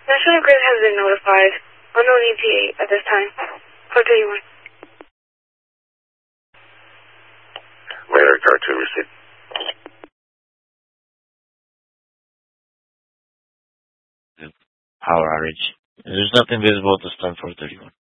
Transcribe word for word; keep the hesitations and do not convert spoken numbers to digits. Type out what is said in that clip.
National Grid has been notified. Unknown E T A at this time. Code thirty-one. Radar car two received. Power outage. There's nothing visible at this time for thirty-one.